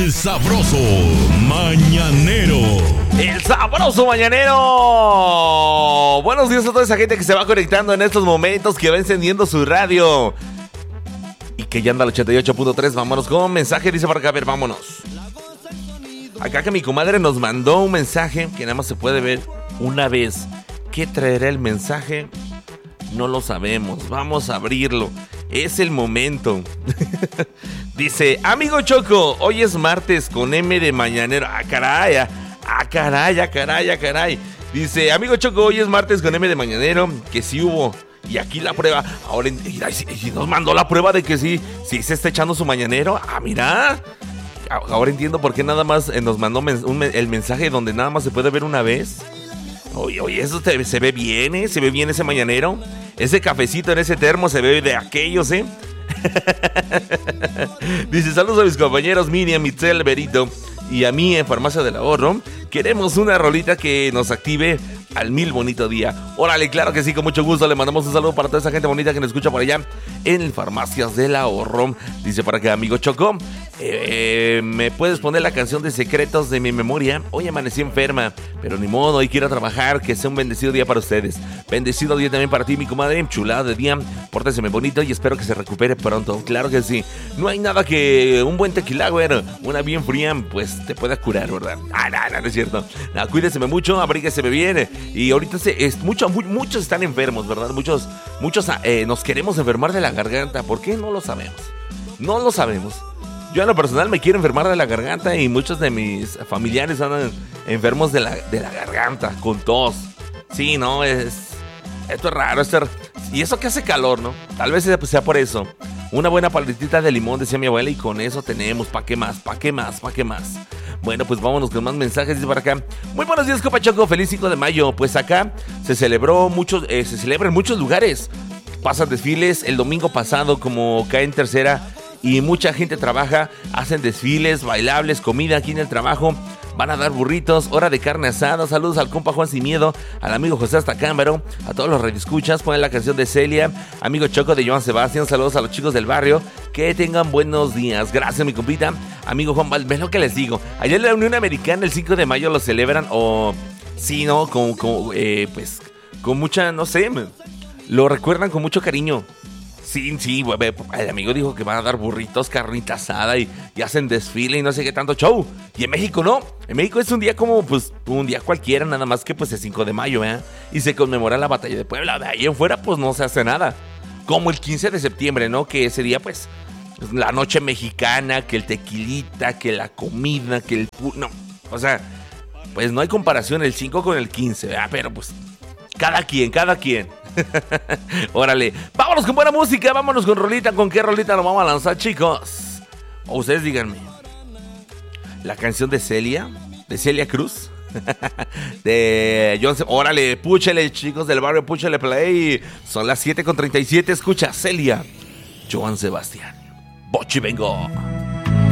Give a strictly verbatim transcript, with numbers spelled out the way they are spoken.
El sabroso mañanero. El sabroso mañanero. Buenos días a toda esa gente que se va conectando en estos momentos, que va encendiendo su radio y que ya anda al ochenta y ocho punto tres. Vámonos con un mensaje, dice por acá, a ver, vámonos. Acá que mi comadre nos mandó un mensaje que nada más se puede ver una vez. ¿Qué traerá el mensaje? No lo sabemos, vamos a abrirlo. Es el momento. Dice, amigo Choco, hoy es martes con M de mañanero. Ah, caray, ah, caray, ah, caray, ah, caray. Dice, amigo Choco, hoy es martes con M de mañanero, que sí hubo. Y aquí la prueba. Ahora, y nos mandó la prueba de que sí, sí se está echando su mañanero. Ah, mira. Ahora entiendo por qué nada más nos mandó men- un, el mensaje donde nada más se puede ver una vez. Oye, oye, eso te, se ve bien, ¿eh? Se ve bien ese mañanero. Ese cafecito en ese termo se ve de aquellos, ¿eh? Dice, saludos a mis compañeros Miriam, Mitzel, Berito y a mí en Farmacia del Ahorro. Queremos una rolita que nos active al mil bonito día. Órale, claro que sí, con mucho gusto. Le mandamos un saludo para toda esa gente bonita que nos escucha por allá en Farmacias del Ahorro. Dice para acá, amigo Choco, eh, ¿me puedes poner la canción de Secretos de mi memoria? Hoy amanecí enferma, pero ni modo, hoy quiero trabajar. Que sea un bendecido día para ustedes. Bendecido día también para ti, mi comadre. Chulada de día, pórtese muy bonito y espero que se recupere pronto. Claro que sí. No hay nada que un buen tequila, güey, una bien fría, pues te pueda curar, ¿verdad? Ah, no, no, no es cierto. No, cuídese mucho, abríguese bien. Y ahorita se, es, mucho, muy, muchos están enfermos, ¿verdad? Muchos, muchos eh, nos queremos enfermar de la garganta. ¿Por qué? No lo sabemos. No lo sabemos. Yo en lo personal me quiero enfermar de la garganta y muchos de mis familiares andan enfermos de la, de la garganta, con tos. Sí, no, es... Esto es raro, esto es, y eso que hace calor, ¿no? Tal vez sea por eso. Una buena paletita de limón, decía mi abuela, y con eso tenemos. ¿Pa' qué más? ¿Pa' qué más? ¿Pa' qué más? Bueno, pues vámonos con más mensajes. Dice para acá, muy buenos días, Copa Choco, feliz cinco de mayo. Pues acá se celebró muchos, eh, se celebra en muchos lugares. Pasan desfiles el domingo pasado, como cae en tercera, y mucha gente trabaja. Hacen desfiles, bailables, comida aquí en el trabajo. Van a dar burritos, hora de carne asada. Saludos al compa Juan Sin Miedo, al amigo José Astacámbaro, a todos los radioescuchas. Ponen la canción de Celia, amigo Choco de Joan Sebastián. Saludos a los chicos del barrio. Que tengan buenos días. Gracias, mi compita. Amigo Juan Val, ves lo que les digo. Allá en la Unión Americana el cinco de mayo lo celebran, o sí, ¿no? Con, con, eh, pues, con mucha, no sé, lo recuerdan con mucho cariño. Sí, sí, el amigo dijo que van a dar burritos, carnita asada y, y hacen desfile y no sé qué tanto show. Y en México no, en México es un día como, pues, un día cualquiera, nada más que pues el cinco de mayo, ¿eh? Y se conmemora la batalla de Puebla. De ahí en fuera, pues no se hace nada. Como el quince de septiembre, ¿no? Que ese día, pues, la noche mexicana, que el tequilita, que la comida, que el... No, o sea, pues no hay comparación el cinco con el quince, ¿verdad? Pero pues, cada quien, cada quien. Órale, vámonos con buena música, vámonos con rolita. ¿Con qué rolita nos vamos a lanzar, chicos? O ustedes díganme. La canción de Celia, de Celia Cruz, de John. Órale, púchale, chicos del barrio, púchale play. Son las siete con treinta y siete, escucha Celia, Joan Sebastián, Bochi Vengo.